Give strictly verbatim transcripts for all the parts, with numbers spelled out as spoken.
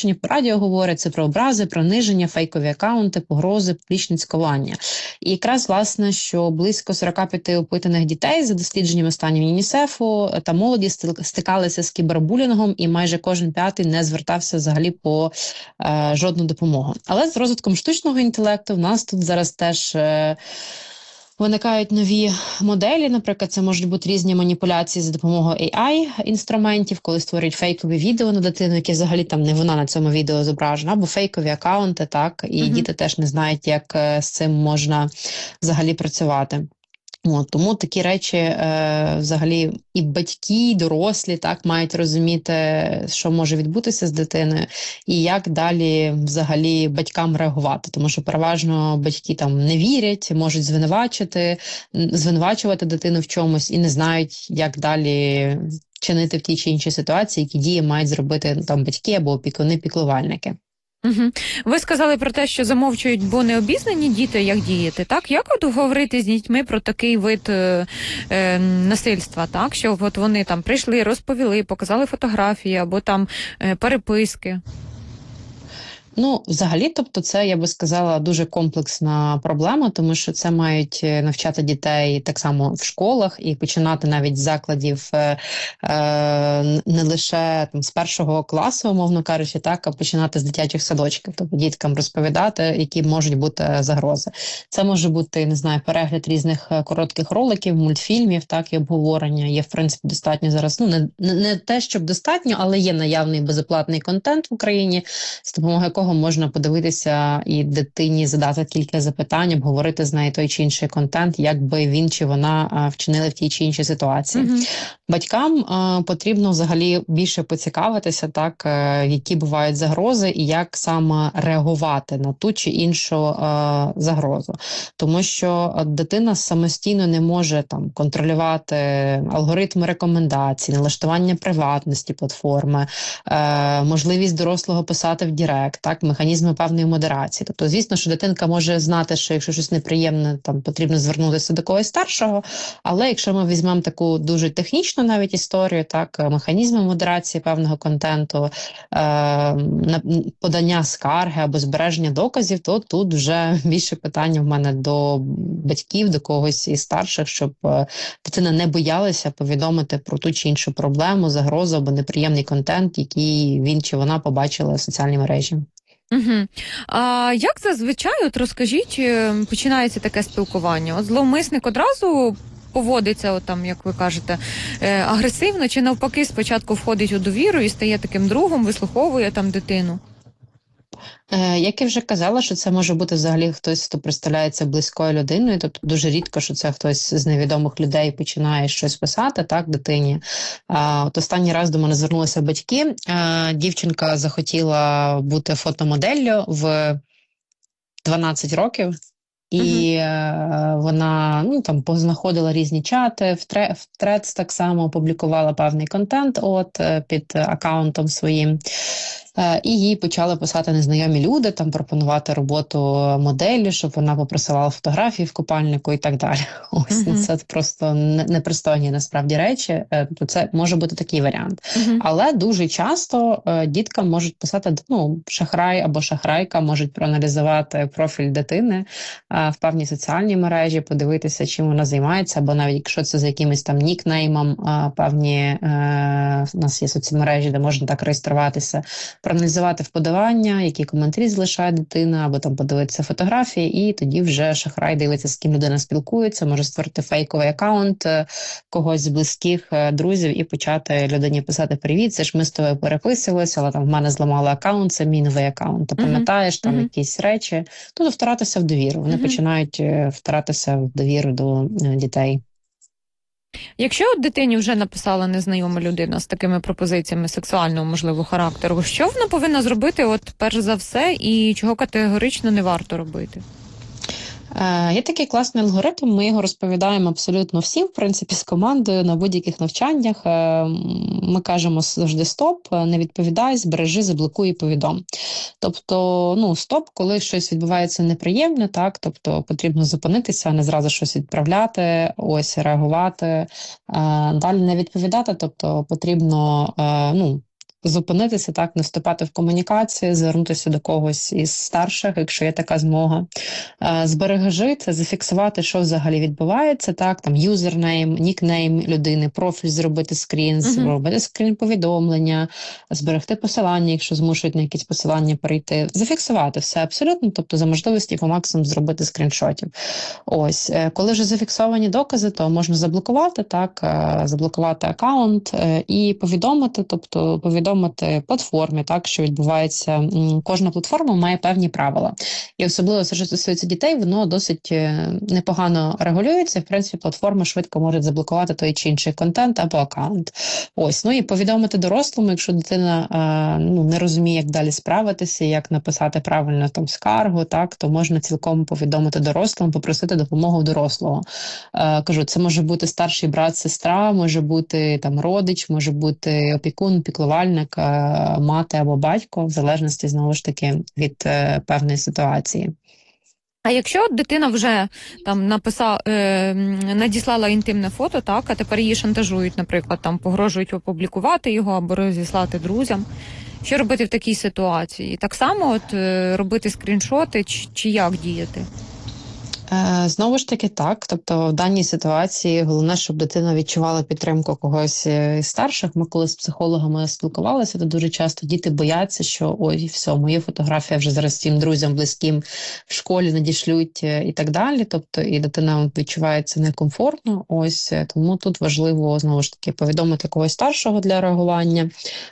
телебаченні, по радіо говорять, це про образи, приниження, фейкові акаунти, погрози, публічне цькування. І якраз, власне, що близько сорок п'ять опитаних дітей за дослідженнями останнім ЮНІСЕФу та молоді стикалися з кібербулінгом, і майже кожен п'ятий не звертався взагалі по е, жодну допомогу. Але з розвитком штучного інтелекту в нас тут зараз теж е, виникають нові моделі. Наприклад, це можуть бути різні маніпуляції за допомогою ей ай-інструментів, коли створюють фейкові відео на дитину, які взагалі там не вона на цьому відео зображена, або фейкові акаунти, так, і uh-huh. діти теж не знають, як з цим можна взагалі працювати. От, тому такі речі е, взагалі і батьки, і дорослі так мають розуміти, що може відбутися з дитиною і як далі взагалі батькам реагувати. Тому що переважно батьки там не вірять, можуть звинувачити, звинувачувати дитину в чомусь і не знають, як далі чинити в тій чи іншій ситуації, які дії мають зробити там батьки або опікуни, піклувальники. Угу. Ви сказали про те, що замовчують, бо не обізнані діти, як діяти, так? Як от говорити з дітьми про такий вид е, е, насильства, так? Що от вони там прийшли, розповіли, показали фотографії або там е, переписки? Ну, взагалі, тобто це, я би сказала, дуже комплексна проблема, тому що це мають навчати дітей так само в школах і починати навіть з закладів е, не лише там, з першого класу, умовно кажучи, так, а починати з дитячих садочків, тобто діткам розповідати, які можуть бути загрози. Це може бути, не знаю, перегляд різних коротких роликів, мультфільмів, так, і обговорення. Є, в принципі, достатньо зараз, ну, не, не те, щоб достатньо, але є наявний безоплатний контент в Україні, з допомогою якого можна подивитися і дитині задати кілька запитань, обговорити з нею той чи інший контент, як би він чи вона а, вчинили в тій чи іншій ситуації. Uh-huh. Батькам а, потрібно взагалі більше поцікавитися, так, а, які бувають загрози і як саме реагувати на ту чи іншу а, загрозу. Тому що дитина самостійно не може там контролювати алгоритми рекомендацій, налаштування приватності платформи, а, можливість дорослого писати в Директ, так, механізми певної модерації. Тобто, звісно, що дитинка може знати, що якщо щось неприємне, там потрібно звернутися до когось старшого, але якщо ми візьмемо таку дуже технічну навіть історію, так, механізми модерації певного контенту, е- подання скарги або збереження доказів, то тут вже більше питання в мене до батьків, до когось із старших, щоб е- дитина не боялася повідомити про ту чи іншу проблему, загрозу або неприємний контент, який він чи вона побачила в соціальній мережі. Угу. А як зазвичай, от розкажіть, починається таке спілкування? От зловмисник одразу поводиться, от там, як ви кажете, агресивно, чи навпаки спочатку входить у довіру і стає таким другом, вислуховує там дитину? Як я вже казала, що це може бути взагалі хтось, хто представляється близькою людиною, тобто дуже рідко, що це хтось з невідомих людей починає щось писати, так, дитині. А, от останній раз до мене звернулися батьки, а, дівчинка захотіла бути фотомоделлю в дванадцять років. І uh-huh. вона, ну, там познаходила різні чати, в, тре, в Трец так само опублікувала певний контент от, під акаунтом своїм. І їй почали писати незнайомі люди, там пропонувати роботу моделі, щоб вона попросила фотографії в купальнику і так далі. Ось, uh-huh. це просто непристойні насправді речі, то це може бути такий варіант. Uh-huh. Але дуже часто діткам можуть писати, ну, шахрай або шахрайка можуть проаналізувати профіль дитини в певній соціальній мережі, подивитися, чим вона займається, або навіть якщо це за якимось там нікнеймом, певні, у нас є соцмережі, де можна так реєструватися, проаналізувати вподобання, які коментарі залишає дитина, або там подивитися фотографії, і тоді вже шахрай дивиться, з ким людина спілкується, може створити фейковий акаунт когось з близьких друзів і почати людині писати «Привіт, це ж ми з тобою переписувалися, але там в мене зламали акаунт, це мій новий акаунт, ти пам'ятаєш там uh-huh. якісь речі». Тобто втратися в довіру. Вони uh-huh. починають втратися в довіру до дітей. Якщо дитині вже написала незнайома людина з такими пропозиціями сексуального, можливо, характеру, що вона повинна зробити, от перш за все, і чого категорично не варто робити? Є такий класний алгоритм, ми його розповідаємо абсолютно всім, в принципі, з командою на будь-яких навчаннях. Ми кажемо завжди стоп, не відповідай, збережи, заблокуй і повідом. Тобто, ну, стоп, коли щось відбувається неприємне, так, тобто потрібно зупинитися, не зразу щось відправляти, ось, реагувати, далі не відповідати, тобто потрібно, ну, зупинитися, так, не вступати в комунікацію, звернутися до когось із старших, якщо є така змога. Збережи це, зафіксувати, що взагалі відбувається, так, там юзернейм, нікнейм людини, профіль зробити скрін, зробити скрін повідомлення, зберегти посилання, якщо змушують на якісь посилання перейти, зафіксувати все абсолютно, тобто за можливості по максимуму зробити скріншотів. Ось, коли вже зафіксовані докази, то можна заблокувати, так, заблокувати аккаунт і повідомити, тобто повідомити платформі, так, що відбувається. Кожна платформа має певні правила. І особливо, це що стосується дітей, воно досить непогано регулюється. В принципі, платформа швидко може заблокувати той чи інший контент або аккаунт. Ось, ну і повідомити дорослому, якщо дитина ну, не розуміє, як далі справитися, як написати правильно там скаргу, так, то можна цілком повідомити дорослому, попросити допомогу дорослого. Кажу, це може бути старший брат, сестра, може бути там родич, може бути опікун, піклувальник, мати або батько, в залежності, знову ж таки, від е, певної ситуації. А якщо дитина вже там написала, е, надіслала інтимне фото, так, а тепер її шантажують, наприклад, там погрожують опублікувати його або розіслати друзям, що робити в такій ситуації? Так само от е, робити скріншоти чи, чи як діяти? Знову ж таки, так. Тобто в даній ситуації головне, щоб дитина відчувала підтримку когось із старших. Ми коли з психологами спілкувалися, то дуже часто діти бояться, що ой, все, моя фотографія вже зараз всім друзям, близьким в школі надішлють і так далі. Тобто і дитина відчувається некомфортно. Ось тому тут важливо, знову ж таки, повідомити когось старшого для реагування,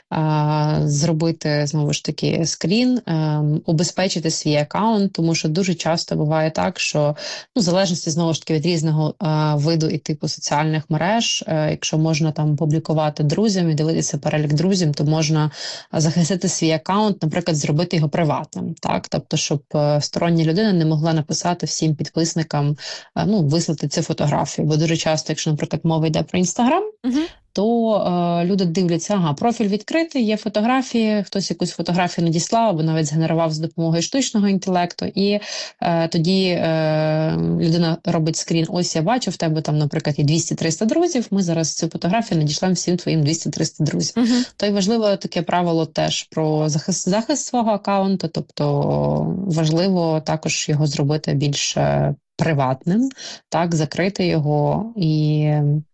зробити, знову ж таки, скрін, убезпечити свій аккаунт, тому що дуже часто буває так, що ну, в залежності, знову ж таки, від різного а, виду і типу соціальних мереж, а, якщо можна там публікувати друзям і дивитися перелік друзів, то можна захистити свій аккаунт, наприклад, зробити його приватним, так, тобто, щоб а, стороння людина не могла написати всім підписникам, а, ну, вислати цю фотографію, бо дуже часто, якщо, наприклад, мова йде про Інстаграм, угу. то е, люди дивляться, ага, профіль відкритий, є фотографії, хтось якусь фотографію надіслав або навіть згенерував з допомогою штучного інтелекту, і е, тоді е, людина робить скрін, ось я бачу, в тебе там, наприклад, є двісті-триста друзів, ми зараз цю фотографію надішлемо всім твоїм двісті-триста друзів. Uh-huh. То й важливо таке правило теж про захист, захист свого аккаунту, тобто важливо також його зробити більш приватним, так, закрити його і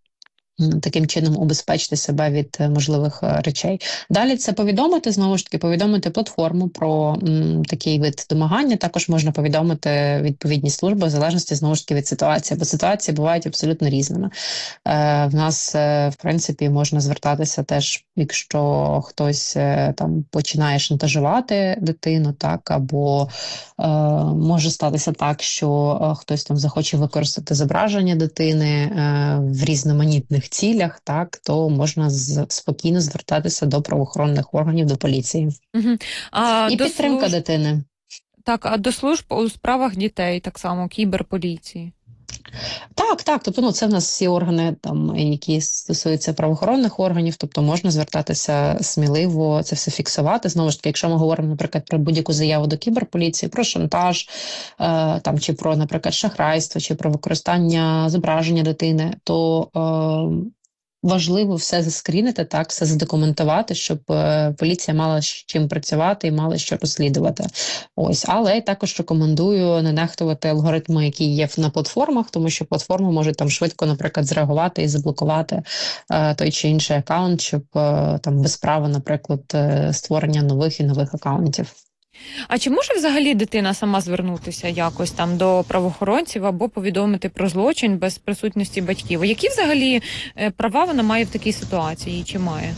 таким чином убезпечити себе від можливих речей. Далі це повідомити, знову ж таки, повідомити платформу про м, такий вид домагання. Також можна повідомити відповідні служби в залежності, знову ж таки, від ситуації, бо ситуації бувають абсолютно різними. Е, в нас, е, в принципі, можна звертатися теж, якщо хтось е, там починає шантажувати дитину, так, або е, може статися так, що е, хтось там захоче використати зображення дитини е, в різноманітних цілях, так, то можна з, спокійно звертатися до правоохоронних органів, до поліції. Угу. А і до підтримка служб... дитини. Так, а до служб у справах дітей так само, кіберполіції? Так, так, тобто, ну, це в нас всі органи, там, які стосуються правоохоронних органів, тобто можна звертатися сміливо, це все фіксувати. Знову ж таки, якщо ми говоримо, наприклад, про будь-яку заяву до кіберполіції, про шантаж, е, там, чи про, наприклад, шахрайство, чи про використання зображення дитини, то е, важливо все заскрінити, так, все задокументувати, щоб е, поліція мала з чим працювати і мала що розслідувати. Ось, але я також рекомендую не нехтувати алгоритми, які є на платформах, тому що платформи можуть там швидко, наприклад, зреагувати і заблокувати е, той чи інший аккаунт, щоб е, там без права, наприклад, е, створення нових і нових аккаунтів. А чи може взагалі дитина сама звернутися якось там до правоохоронців або повідомити про злочин без присутності батьків? Які взагалі права вона має в такій ситуації, чи має?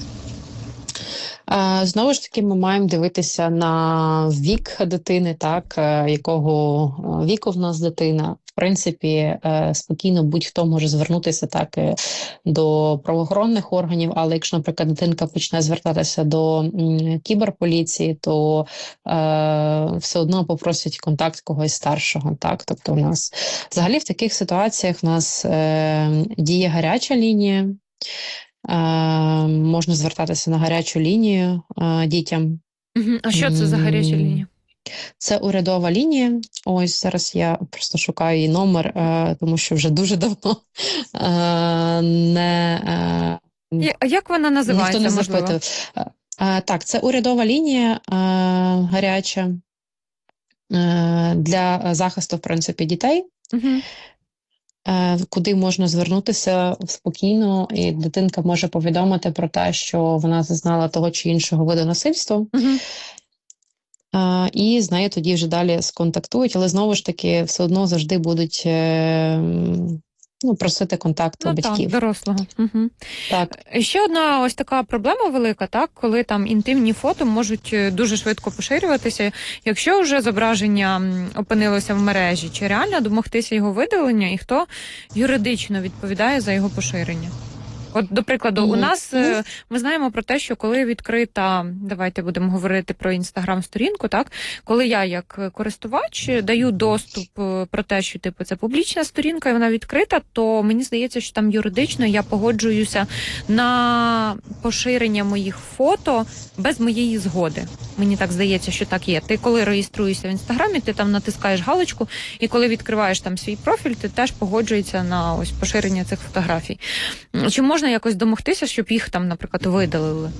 Знову ж таки, ми маємо дивитися на вік дитини, так, якого віку в нас дитина. В принципі, спокійно будь-хто може звернутися так до правоохоронних органів, але якщо, наприклад, дитинка почне звертатися до кіберполіції, то е, все одно попросять контакт когось старшого. Так? Тобто у нас взагалі в таких ситуаціях у нас е, діє гаряча лінія. Е, можна звертатися на гарячу лінію е, дітям. Угу. А що це за гаряча лінія? Це урядова лінія. Ось зараз я просто шукаю її номер, е, тому що вже дуже давно е, не... Е, як вона називається, ніхто не можливо? запитав. Е, так, це урядова лінія е, гаряча е, для захисту, в принципі, дітей. Угу. Е, куди можна звернутися спокійно, і дитинка може повідомити про те, що вона зазнала того чи іншого виду насильства, Угу. е, і з нею тоді вже далі сконтактують, але знову ж таки все одно завжди будуть е, ну, просити контакту Ну так, батьків. дорослого. Угу. Так. Ще одна ось така проблема велика, так, коли там інтимні фото можуть дуже швидко поширюватися. Якщо вже зображення опинилося в мережі, чи реально домогтися його видалення, і хто юридично відповідає за його поширення? От, до прикладу, mm-hmm. у нас mm-hmm. ми знаємо про те, що коли відкрита, давайте будемо говорити про інстаграм-сторінку, так, коли я як користувач даю доступ про те, що типу це публічна сторінка і вона відкрита, то мені здається, що там юридично я погоджуюся на поширення моїх фото без моєї згоди. Мені так здається, що так є. Ти коли реєструєшся в інстаграмі, ти там натискаєш галочку, і коли відкриваєш там свій профіль, ти теж погоджуєшся на ось поширення цих фотографій. Чи можна якось домогтися, щоб їх там, наприклад, видалили?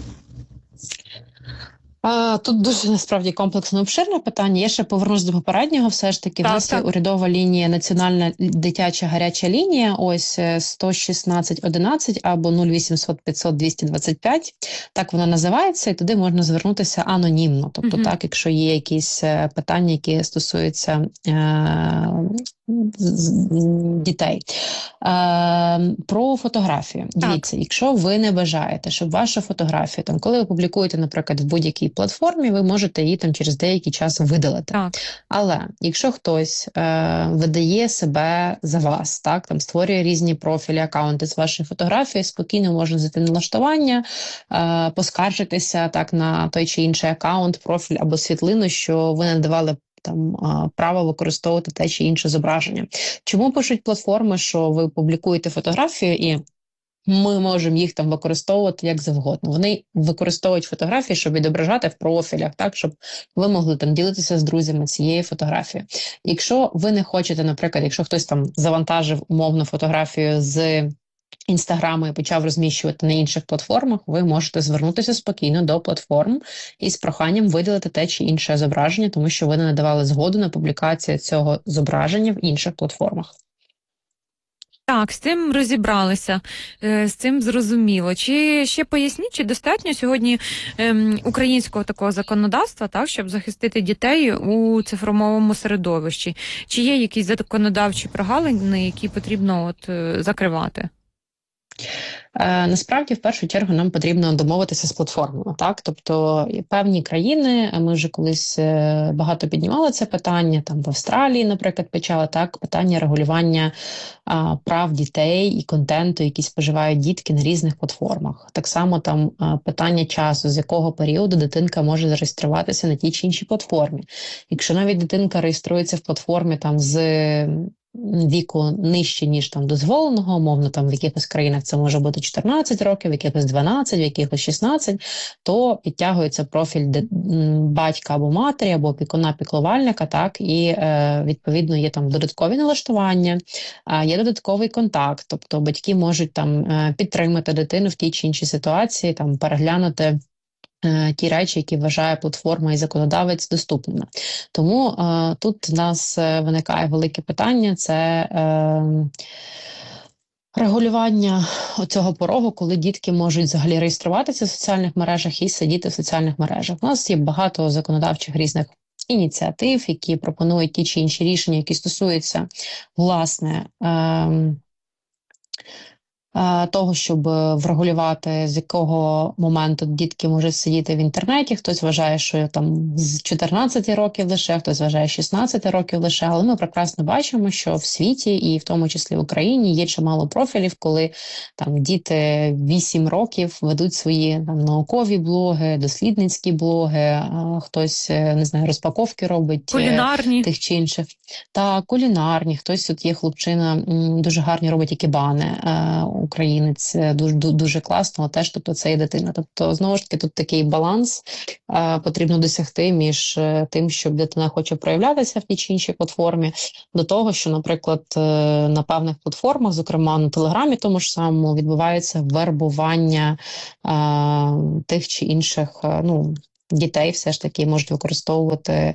А, тут дуже насправді комплексно обширне питання. Я ще повернусь до попереднього. Все ж таки, в нас є урядова лінія, національна дитяча гаряча лінія. Ось сто шістнадцять одинадцять або нуль вісімсот п'ятсот двісті двадцять п'ять. Так вона називається, і туди можна звернутися анонімно. Тобто, uh-huh. так, якщо є якісь питання, які стосуються е- дітей. Е- про фотографію. Дивіться, якщо ви не бажаєте, щоб ваша фотографія, там, коли ви публікуєте, наприклад, в будь-якій платформі, ви можете її там через деякий час видалити. Так. Але якщо хтось е, видає себе за вас, так, там створює різні профілі, акаунти з вашої фотографії, спокійно можна зайти на налаштування, е, поскаржитися так на той чи інший акаунт, профіль або світлину, що ви не надавали там право використовувати те чи інше зображення. Чому пишуть платформи, що ви публікуєте фотографію і ми можемо їх там використовувати як завгодно. Вони використовують фотографії, щоб відображати в профілях, так, щоб ви могли там ділитися з друзями цією фотографією. Якщо ви не хочете, наприклад, якщо хтось там завантажив умовну фотографію з Інстаграму і почав розміщувати на інших платформах, ви можете звернутися спокійно до платформ із проханням видалити те чи інше зображення, тому що ви не надавали згоду на публікацію цього зображення в інших платформах. Так, з цим розібралися, з цим зрозуміло. Чи ще поясніть, чи достатньо сьогодні ем, українського такого законодавства, так, щоб захистити дітей у цифровому середовищі? Чи є якісь законодавчі прогалини, які потрібно от, закривати? Е, насправді, в першу чергу, нам потрібно домовитися з платформами, так, тобто певні країни, ми вже колись багато піднімали це питання, там в Австралії, наприклад, почали, так, питання регулювання а, прав дітей і контенту, які споживають дітки на різних платформах. Так само там а, питання часу, з якого періоду дитинка може зареєструватися на тій чи іншій платформі. Якщо навіть дитинка реєструється в платформі там з віку нижче, ніж там дозволеного, умовно, там в якихось країнах це може бути чотирнадцять років, в якихось дванадцять, в якихось шістнадцять, то підтягується профіль батька або матері, або опікуна, піклувальника, так, і е, відповідно є там додаткові налаштування, е, є додатковий контакт, тобто батьки можуть там е, підтримати дитину в тій чи іншій ситуації, там переглянути ті речі, які вважає платформа і законодавець доступними. Тому е, тут в нас виникає велике питання – це е, регулювання цього порогу, коли дітки можуть взагалі реєструватися в соціальних мережах і сидіти в соціальних мережах. У нас є багато законодавчих різних ініціатив, які пропонують ті чи інші рішення, які стосуються, власне, е, того, щоб врегулювати, з якого моменту дітки можуть сидіти в інтернеті. Хтось вважає, що там з чотирнадцяти років лише, хтось вважає з шістнадцяти років лише, але ми прекрасно бачимо, що в світі, і в тому числі в Україні, є чимало профілів, коли там діти вісім років ведуть свої там наукові блоги, дослідницькі блоги, хтось, не знаю, розпаковки робить. Кулінарні. Тих чи інших. Та, кулінарні. Хтось, от є хлопчина, дуже гарні робить ікебани. українець дуже дуже класно, але теж тобто це є дитина. Тобто знову ж таки тут такий баланс е, потрібно досягти між е, тим, щоб дитина хоче проявлятися в тій чи іншій платформі, до того, що, наприклад, е, на певних платформах, зокрема на Телеграмі, тому ж самому відбувається вербування е, тих чи інших, е, ну. Дітей все ж таки можуть використовувати, е,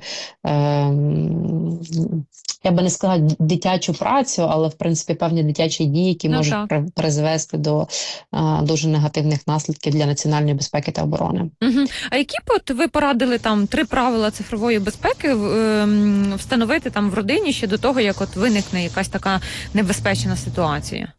я би не сказала дитячу працю, але в принципі певні дитячі дії, які Ну, можуть так. при, призвести до е, дуже негативних наслідків для національної безпеки та оборони. Угу. А які б от ви порадили там три правила цифрової безпеки е, встановити там в родині ще до того, як от виникне якась така небезпечна ситуація?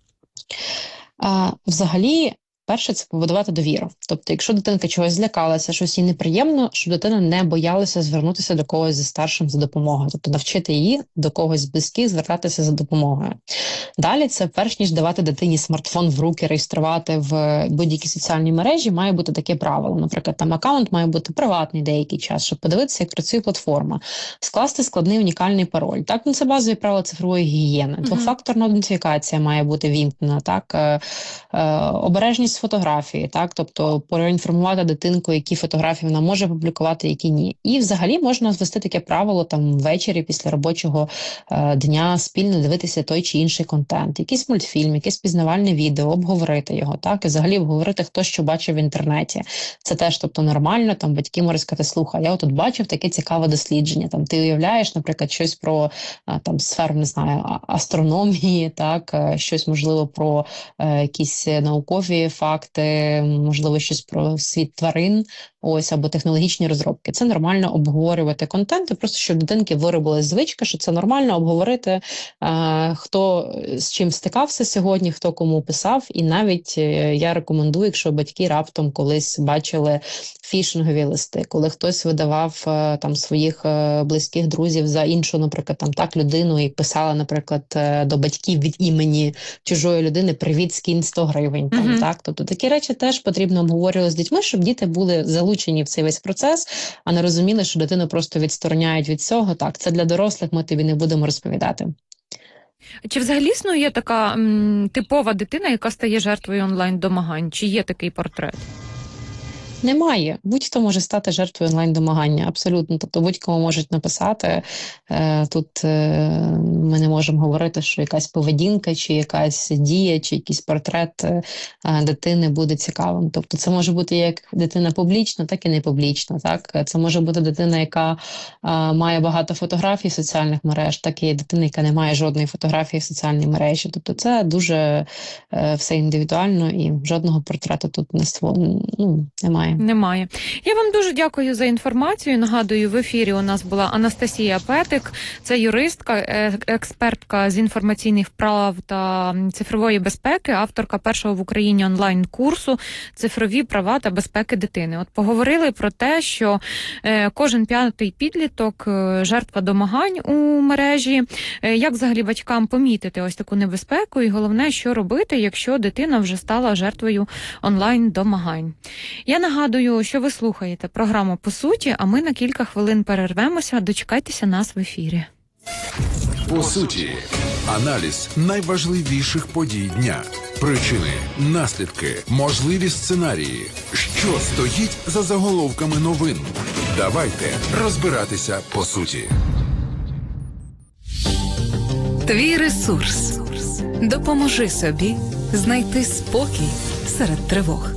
Е, взагалі, перше, це побудувати довіру. Тобто, якщо дитинка чогось злякалася, щось їй неприємно, щоб дитина не боялася звернутися до когось зі старшим за допомогою. Тобто навчити її до когось з близьких звертатися за допомогою. Далі це, перш ніж давати дитині смартфон в руки, реєструвати в будь-якій соціальній мережі, має бути таке правило. Наприклад, там аккаунт має бути приватний деякий час, щоб подивитися, як працює платформа, скласти складний унікальний пароль. Так, ну це базові правила цифрової гігієни. Mm-hmm. Двофакторна ідентифікація має бути вімкнена, так, е, е, обережність фотографії, так, тобто проінформувати дитинку, які фотографії вона може публікувати, які ні. І взагалі можна звести таке правило там ввечері після робочого е, дня спільно дивитися той чи інший контент, якийсь мультфільм, якесь пізнавальне відео, обговорити його, так, і взагалі обговорити, хто що бачив в інтернеті. Це теж, тобто, нормально, там батьки можуть сказати, слухай, я отут бачив таке цікаве дослідження, там ти уявляєш, наприклад, щось про там сферу, не знаю, астрономії, так, щось можливо про е, якісь наукові факти, можливо, щось про світ тварин, ось, або технологічні розробки. Це нормально обговорювати контент, і просто щоб дитинки виробили звичка, що це нормально обговорити, е, хто з чим стикався сьогодні, хто кому писав, і навіть е, я рекомендую, якщо батьки раптом колись бачили фішингові листи, коли хтось видавав е, там своїх е, близьких друзів за іншу, наприклад, там так людину і писала, наприклад, е, до батьків від імені чужої людини «Привіт, скинь сто гривень». Там, mm-hmm. так? Тобто такі речі теж потрібно обговорювати з дітьми, щоб діти були залучені в цей весь процес, а не розуміли, що дитину просто відстороняють від цього. Так, це для дорослих, ми тобі не будемо розповідати. Чи взагалі існує така м, типова дитина, яка стає жертвою онлайн-домагань? Чи є такий портрет? Немає. Будь-хто може стати жертвою онлайн-домагання, абсолютно. Тобто будь-кому можуть написати. Е, тут е, ми не можемо говорити, що якась поведінка, чи якась дія, чи якийсь портрет е, дитини буде цікавим. Тобто це може бути як дитина публічна, так і не публічна. Так? Це може бути дитина, яка е, має багато фотографій в соціальних мереж, так і дитина, яка не має жодної фотографії в соціальній мережі. Тобто це дуже е, все індивідуально і жодного портрету тут не ство... ну, немає. Немає. Я вам дуже дякую за інформацію. Нагадую, в ефірі у нас була Анастасія Петик, це юристка, експертка з інформаційних прав та цифрової безпеки, авторка першого в Україні онлайн-курсу «Цифрові права та безпеки дитини». От поговорили про те, що кожен п'ятий підліток – жертва домагань у мережі. Як взагалі батькам помітити ось таку небезпеку і головне, що робити, якщо дитина вже стала жертвою онлайн-домагань. Я нагадую, що ви слухаєте програму «По суті», а ми на кілька хвилин перервемося. Дочекайтеся нас в ефірі. По суті. Аналіз найважливіших подій дня. Причини, наслідки, можливі сценарії. Що стоїть за заголовками новин? Давайте розбиратися по суті. Твій ресурс. Допоможи собі знайти спокій серед тривог.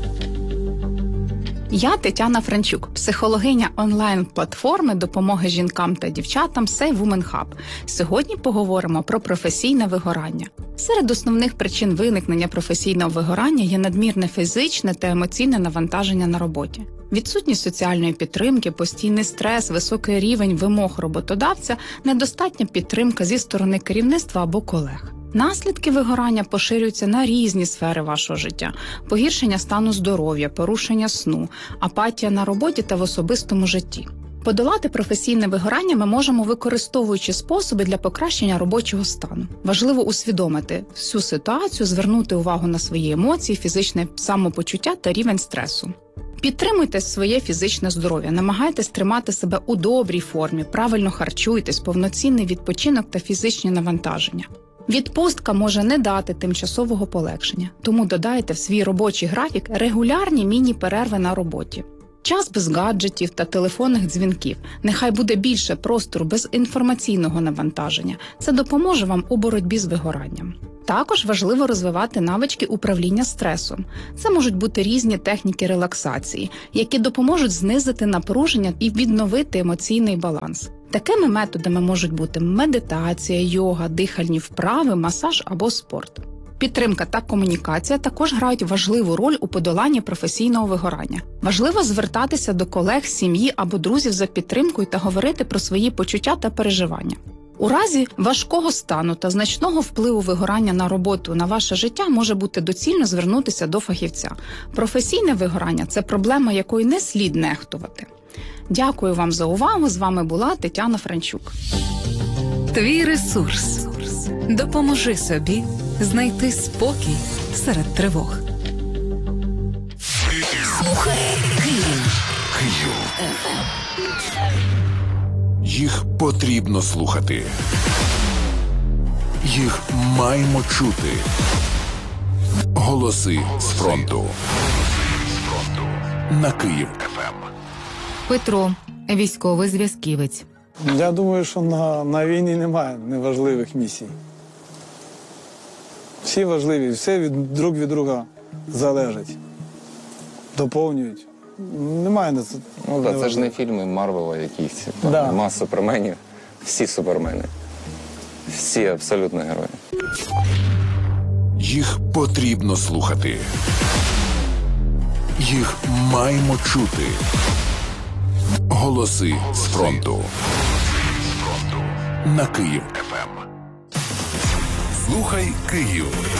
Я Тетяна Франчук, психологиня онлайн-платформи допомоги жінкам та дівчатам Say Women Hub. Сьогодні поговоримо про професійне вигорання. Серед основних причин виникнення професійного вигорання є надмірне фізичне та емоційне навантаження на роботі. Відсутність соціальної підтримки, постійний стрес, високий рівень вимог роботодавця, недостатня підтримка зі сторони керівництва або колег. Наслідки вигорання поширюються на різні сфери вашого життя. Погіршення стану здоров'я, порушення сну, апатія на роботі та в особистому житті. Подолати професійне вигорання ми можемо, використовуючи способи для покращення робочого стану. Важливо усвідомити всю ситуацію, звернути увагу на свої емоції, фізичне самопочуття та рівень стресу. Підтримуйте своє фізичне здоров'я, намагайтесь тримати себе у добрій формі, правильно харчуйтесь, повноцінний відпочинок та фізичні навантаження. Відпустка може не дати тимчасового полегшення, тому додайте в свій робочий графік регулярні міні-перерви на роботі. Час без гаджетів та телефонних дзвінків. Нехай буде більше простору без інформаційного навантаження. Це допоможе вам у боротьбі з вигоранням. Також важливо розвивати навички управління стресом. Це можуть бути різні техніки релаксації, які допоможуть знизити напруження і відновити емоційний баланс. Такими методами можуть бути медитація, йога, дихальні вправи, масаж або спорт. Підтримка та комунікація також грають важливу роль у подоланні професійного вигорання. Важливо звертатися до колег, сім'ї або друзів за підтримкою та говорити про свої почуття та переживання. У разі важкого стану та значного впливу вигорання на роботу, на ваше життя може бути доцільно звернутися до фахівця. Професійне вигорання – це проблема, якою не слід нехтувати. Дякую вам за увагу. З вами була Тетяна Франчук. Твій ресурс. Допоможи собі знайти спокій серед тривог. Слухай Київ. Київ. Їх потрібно слухати. Їх маємо чути. Голоси з фронту. На Київ еф ем. Петро, військовий зв'язківець. Я думаю, що на, на війні немає неважливих місій. Всі важливі, все від, друг від друга залежить. Доповнюють. Немає на це. Ну так, да, це ж не фільми Марвела якісь. Там Да. нема суперменів. Всі супермени. Всі абсолютно герої. Їх потрібно слухати. Їх маємо чути. Голоси з фронту. На Київ еф ем. Слухай Київ.